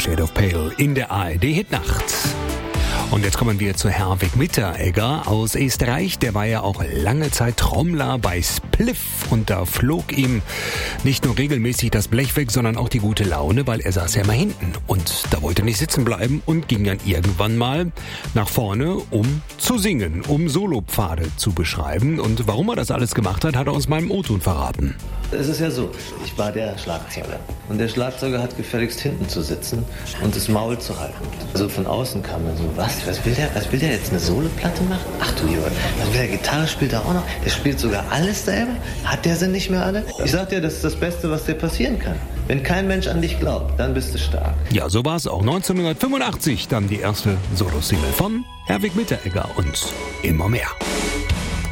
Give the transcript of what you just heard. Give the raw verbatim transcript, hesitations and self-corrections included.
Shades of Pale in der A R D-Hitnacht. Und jetzt kommen wir zu Herwig Mitteregger aus Österreich. Der war ja auch lange Zeit Trommler bei Spliff und da flog ihm nicht nur regelmäßig das Blech weg, sondern auch die gute Laune, weil er saß ja immer hinten und da wollte er nicht sitzen bleiben und ging dann irgendwann mal nach vorne, um zu singen, um Solopfade zu beschreiben. Und warum er das alles gemacht hat, hat er uns mal im O-Ton verraten. Es ist ja so, ich war der Schlagzeuger und der Schlagzeuger hat gefälligst hinten zu sitzen und das Maul zu halten. Also von außen kam dann so, was, was will der, was will der jetzt, eine Soloplatte machen? Ach du Junge, was will der, Gitarre spielt er auch noch? Der spielt sogar alles selber? Hat der sie nicht mehr alle? Ich sag dir, das ist das Beste, was dir passieren kann. Wenn kein Mensch an dich glaubt, dann bist du stark. Ja, so war es auch. neunzehnhundertfünfundachtzig dann die erste Solo-Single von Herwig Mitteregger und immer mehr.